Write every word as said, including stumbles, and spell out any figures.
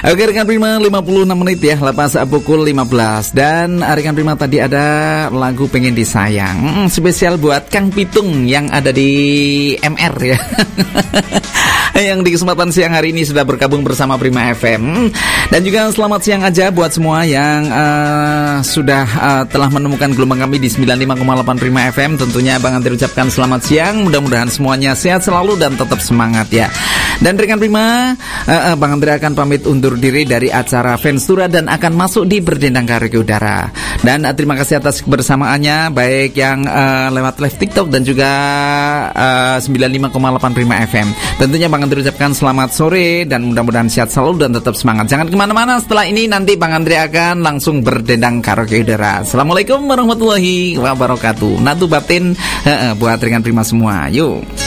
Oke rekan Prima, lima puluh enam menit ya, lepas pukul lima belas. Dan rekan Prima tadi ada lagu Pengen Disayang, hmm, spesial buat Kang Pitung yang ada di M R ya. Yang di kesempatan siang hari ini sudah bergabung bersama Prima F M. Dan juga selamat siang aja buat semua yang uh, sudah uh, telah menemukan gelombang kami di sembilan puluh lima koma delapan Prima F M. Tentunya Bang Andri ucapkan selamat siang. Mudah-mudahan semuanya sehat selalu dan tetap semangat ya. Dan rekan Prima, uh, uh, Bang Andri akan pamit undur diri dari acara Fenstura dan akan masuk di Berdendang Karaoke Udara. Dan uh, terima kasih atas kebersamaannya, baik yang uh, lewat live TikTok dan juga uh, sembilan puluh lima koma delapan Prima F M. Tentunya Bang Andri ucapkan selamat sore dan mudah-mudahan sehat selalu dan tetap semangat. Jangan kemana-mana, setelah ini nanti Bang Andri akan langsung berdendang karaoke udara. Assalamualaikum warahmatullahi wabarakatuh. Natu batin uh, uh, buat rekan Prima semua. Yuk.